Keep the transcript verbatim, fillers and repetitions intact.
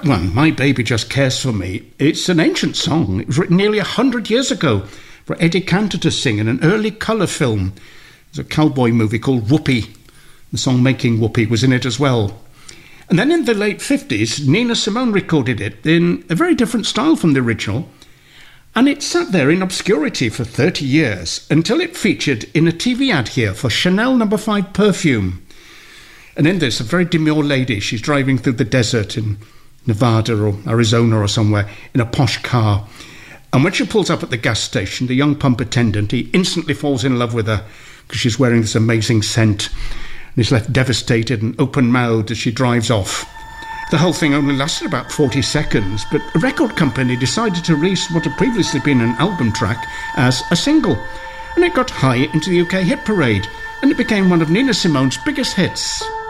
one, My Baby Just Cares For Me, it's an ancient song. It was written nearly a hundred years ago for Eddie Cantor to sing in an early colour film. There's a cowboy movie called Whoopee. The song Making Whoopee was in it as well. And then in the late fifties, Nina Simone recorded it in a very different style from the original, and it sat there in obscurity for thirty years until it featured in a T V ad here for Chanel number five perfume. And in this, a very demure lady, she's driving through the desert in Nevada or Arizona or somewhere in a posh car. And when she pulls up at the gas station, the young pump attendant, he instantly falls in love with her because she's wearing this amazing scent. And is left devastated and open-mouthed as she drives off. The whole thing only lasted about forty seconds, but a record company decided to release what had previously been an album track as a single, and it got high into the U K hit parade, and it became one of Nina Simone's biggest hits.